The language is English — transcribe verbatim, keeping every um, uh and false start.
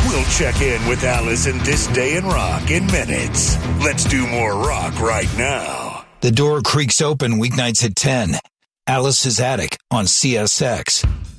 We'll check in with Alice in This Day in Rock in minutes. Let's do more rock right now. The door creaks open weeknights at ten. Alice's Attic on C S X.